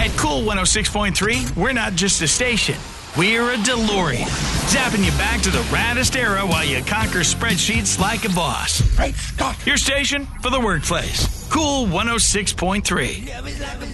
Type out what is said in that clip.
At Cool 106.3, we're not just a station. We're a DeLorean, zapping you back to the raddest era while you conquer spreadsheets like a boss. Great Scott! Your station for the workplace. Cool 106.3.